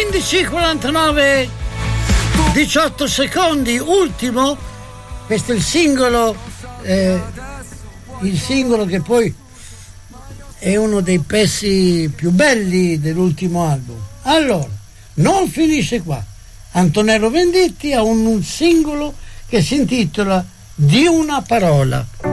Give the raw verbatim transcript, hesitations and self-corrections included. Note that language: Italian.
quindici quarantanove diciotto secondi, ultimo, questo è il singolo, eh, il singolo che poi è uno dei pezzi più belli dell'ultimo album. Allora, non finisce qua. Antonello Venditti ha un, un singolo che si intitola Di una parola.